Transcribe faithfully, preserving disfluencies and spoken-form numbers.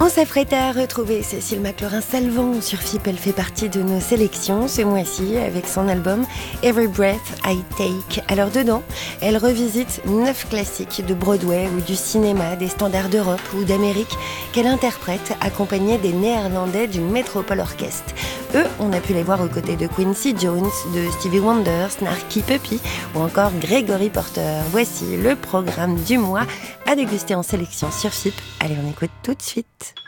On s'apprête à retrouver Cécile McLaurin-Salvant sur F I P. Elle fait partie de nos sélections ce mois-ci avec son album Every Breath I Take. Alors dedans, elle revisite neuf classiques de Broadway ou du cinéma, des standards d'Europe ou d'Amérique qu'elle interprète accompagnée des Néerlandais du Metropole Orchestre. Eux, on a pu les voir aux côtés de Quincy Jones, de Stevie Wonder, Snarky Puppy ou encore Gregory Porter. Voici le programme du mois à déguster en sélection sur F I P. Allez, on écoute tout de suite.